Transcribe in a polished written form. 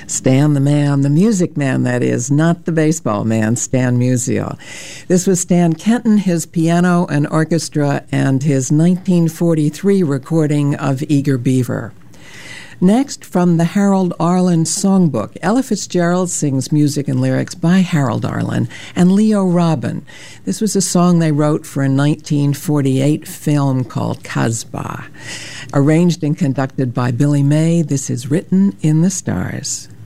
Stan the man, the music man, that is, not the baseball man, Stan Musial. This was Stan Kenton, his piano and orchestra, and his 1943 recording of Eager Beaver. Next, from the Harold Arlen Songbook, Ella Fitzgerald sings music and lyrics by Harold Arlen and Leo Robin. This was a song they wrote for a 1948 film called Casbah. Arranged and conducted by Billy May, this is Written in the Stars.